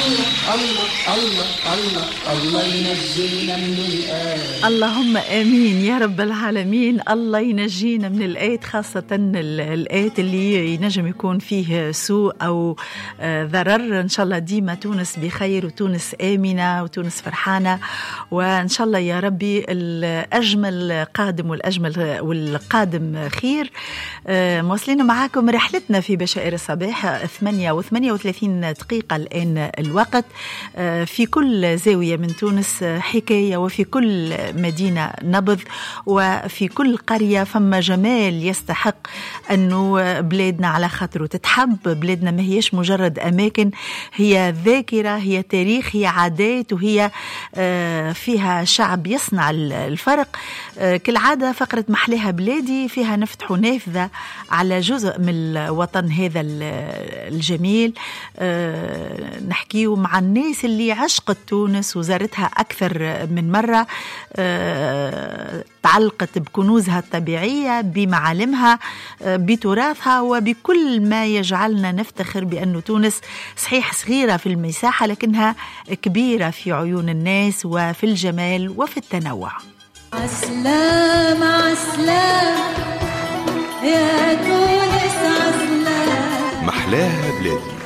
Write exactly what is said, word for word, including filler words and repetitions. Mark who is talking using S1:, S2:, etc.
S1: الله الله الله الله ينجينا من الآيات.
S2: اللهم آمين يا رب العالمين. الله ينجينا من الآيات، خاصة الآيات اللي ينجم يكون فيه سوء أو ضرر. إن شاء الله ديما تونس بخير وتونس آمنة وتونس فرحانة، وإن شاء الله يا ربي الأجمل قادم والأجمل والقادم خير. مواصلين معاكم رحلتنا في بشائر الصباح، ثمانية وثمانية وثلاثين دقيقة الآن الوقت. في كل زاوية من تونس حكاية، وفي كل مدينة نبض، وفي كل قرية فما جمال يستحق أنه بلادنا على خاطره تتحب. بلادنا ما هيش مجرد أماكن، هي ذاكرة، هي تاريخ، هي عادات، وهي فيها شعب يصنع الفرق. كالعادة فقرة محلاها بلادي فيها نفتح نافذة على جزء من الوطن هذا الجميل، نحكيه مع الناس اللي عشقت تونس وزارتها أكثر من مرة، تعلقت بكنوزها الطبيعية، بمعالمها، بتراثها، وبكل ما يجعلنا نفتخر بأن تونس صحيح صغيرة في المساحة لكنها كبيرة في عيون الناس وفي الجمال وفي التنوع.
S3: عسلام عسلام يا تونس عسلام،
S4: محلاها بلادي.